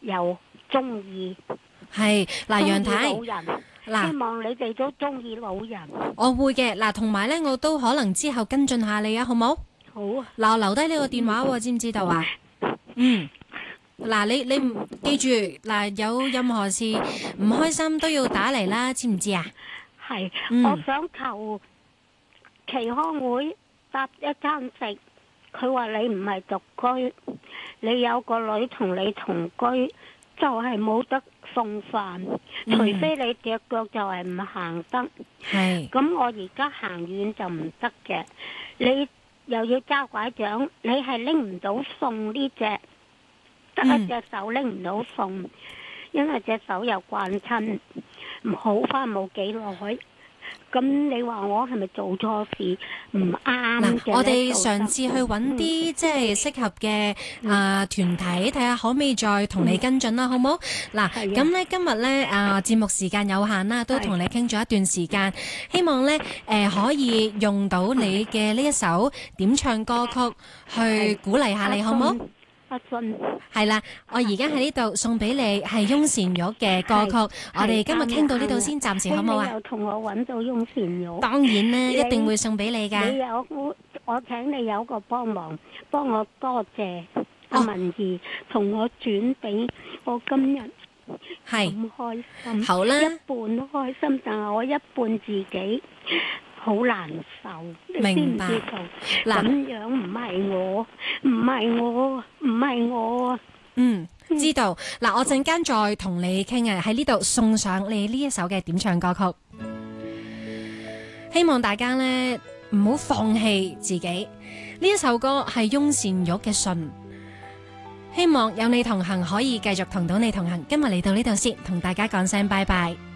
又中意。 係嗱，楊太老人，希望你哋都中意老人。 我會嘅嗱，同埋咧，我都可能之後跟進下你啊，好冇？ 好啊。 嗱，留低呢個電話喎，知唔知道啊？嗯。嗱，你唔記住嗱，有任何事唔開心都要打嚟啦，知唔知啊？ 係，我想求耆康會搭一餐食。佢話你唔係獨居，你有個女同你同居，就係冇得送飯，除非你隻腳就係唔行得。 係。咁我而家行遠就唔得嘅，你又要揸拐杖，你係拎唔到餸呢隻，得一隻手拎唔到餸，因為隻手又慣親，唔好翻冇幾耐。咁你話我係咪做錯事唔啱嘅？ 我哋嘗試去揾啲即係適合嘅團體，睇下可唔可以再同你跟進啦，好唔好？嗱，咁咧今日咧節目時間有限啦，都同你傾咗一段時間，希望咧可以用到你嘅呢一首點唱歌曲去鼓勵下你，好唔好？ 阿信係啦，我而家喺呢度送俾你係翁倩玉嘅歌曲，我哋今日傾到呢度先，暫時好唔好啊？ 你又同我揾到翁倩玉， 當然啦，一定會送俾你㗎。 你有我請你有個幫忙，幫我多謝阿文儀，同我轉俾我今日咁開心。 好啦， 一半開心，但係我一半自己好難受， 明白。 咁樣唔係我，唔係我，唔係我啊！ 知道。嗱，我陣間再同你傾啊，喺呢度送上你呢一首嘅點唱歌曲，希望大家呢唔好放棄自己。呢一首歌係翁倩玉嘅信，希望有你同行，可以繼續同到你同行。今日嚟到呢度先，同大家講聲拜拜。